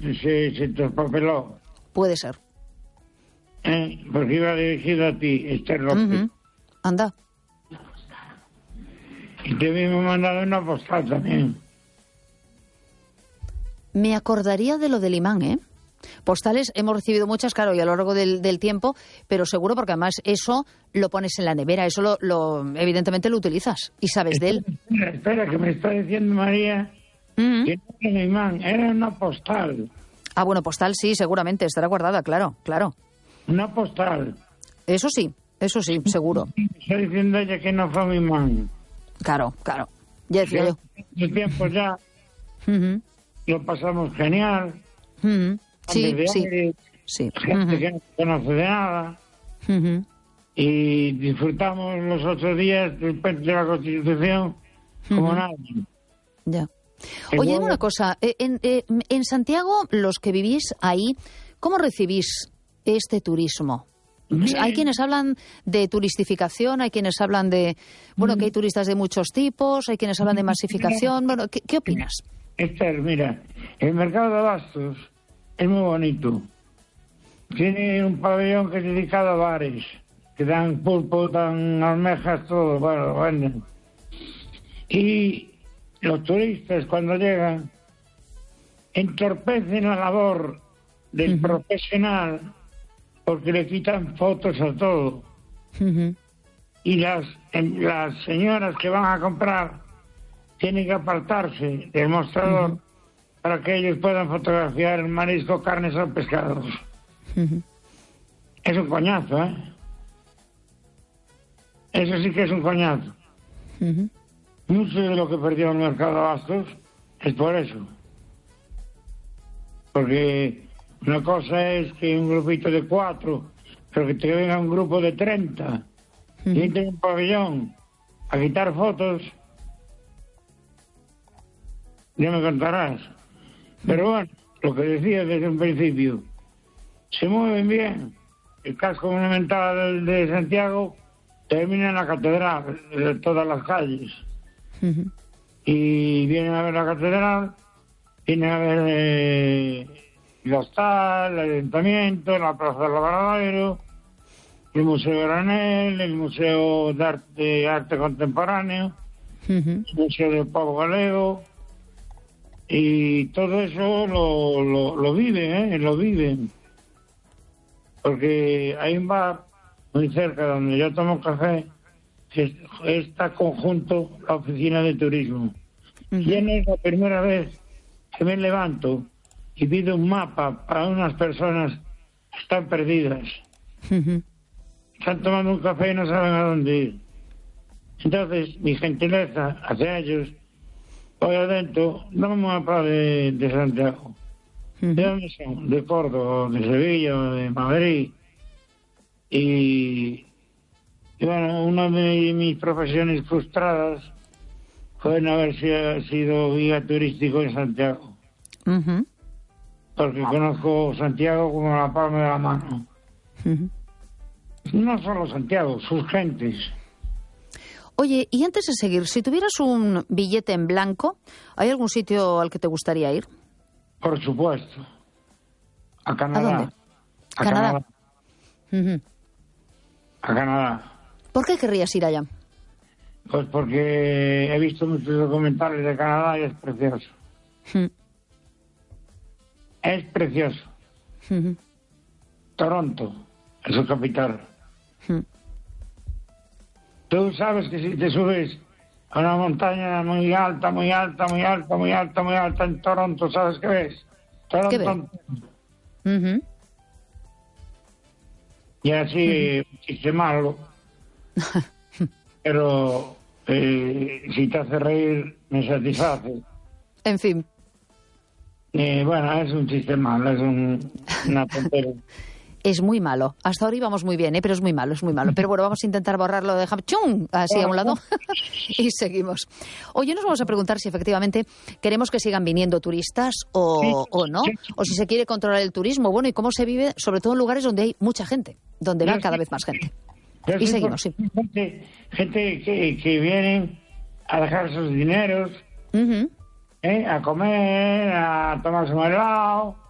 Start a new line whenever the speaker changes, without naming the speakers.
se traspapeló.
Puede ser.
Porque iba dirigido a ti, Esther López.
Anda.
Y te habíamos mandado una postal también.
Me acordaría de lo del imán, ¿eh? Postales hemos recibido muchas, claro, y a lo largo del tiempo, pero seguro porque además eso lo pones en la nevera, eso evidentemente lo utilizas y sabes de él.
Espera, que me está diciendo María que no era un imán, era una postal.
Ah, bueno, postal sí, seguramente, estará guardada, claro.
Una postal.
Eso sí, seguro.
Me está diciendo ella que no fue un imán.
Claro. Ya decía yo.
El tiempo ya lo pasamos genial.
Sí.
Gente que no conoce de nada. Y disfrutamos los 8 días de la Constitución como nadie.
Ya. Oye, una cosa. En Santiago, los que vivís ahí, ¿cómo recibís este turismo? Hay quienes hablan de turistificación, hay quienes hablan de, que hay turistas de muchos tipos, hay quienes hablan de masificación. Bueno, ¿qué opinas?
Esther, mira, el mercado de abastos es muy bonito. Tiene un pabellón que es dedicado a bares, que dan pulpo, dan almejas, todo, bueno, lo venden. Y los turistas, cuando llegan, entorpecen la labor del profesional porque le quitan fotos a todo. Y las señoras que van a comprar tienen que apartarse del mostrador para que ellos puedan fotografiar el marisco, carnes o pescados. Es un coñazo, ¿eh? Eso sí que es un coñazo. Mucho de lo que perdió el mercado de abastos es por eso. Porque una cosa es que un grupito de 4, pero que te venga un grupo de 30 y entre en un pabellón a quitar fotos, ya me contarás. Pero bueno, lo que decía desde un principio, se mueven bien. El casco monumental de Santiago termina en la catedral, de todas las calles. Y vienen a ver la catedral, vienen a ver el hostal, el ayuntamiento, la plaza del Lavadero, el Museo Granel, el Museo de Arte Contemporáneo, el Museo del Pavo Galego, y todo eso lo viven, porque hay un bar muy cerca donde yo tomo café, que está conjunto la oficina de turismo. Y no es la primera vez que me levanto y pido un mapa para unas personas que están perdidas. Están tomando un café y no saben a dónde ir. Entonces, mi gentileza hacia ellos, voy adentro, dame un mapa de Santiago. ¿De dónde son? De Córdoba, de Sevilla, de Madrid. Y bueno, una de mis profesiones frustradas fue no haber sido guía turístico en Santiago. Porque conozco Santiago como la palma de la mano. No solo Santiago, sus gentes.
Oye, y antes de seguir, si tuvieras un billete en blanco, ¿hay algún sitio al que te gustaría ir?
Por supuesto. A Canadá.
¿A dónde?
A
Canadá.
A Canadá.
¿Por qué querrías ir allá?
Pues porque he visto muchos documentales de Canadá y es precioso. Es precioso. Toronto es su capital. Tú sabes que si te subes a una montaña muy alta en Toronto, ¿sabes qué ves? Toronto.
¿Qué ves?
Y así, un chiste malo. Pero si te hace reír, me satisface.
En fin.
Bueno, es un chiste malo, es una tontería.
Es muy malo. Hasta ahora íbamos muy bien, pero es muy malo. Pero bueno, vamos a intentar borrarlo de ¡chum! Así a un lado y seguimos. Oye, nos vamos a preguntar si efectivamente queremos que sigan viniendo turistas o no, o si se quiere controlar el turismo. Bueno, y cómo se vive, sobre todo en lugares donde hay mucha gente, donde va cada vez más gente. Y seguimos, sí.
Gente que vienen a dejar sus dineros, a comer, a tomarse un helado,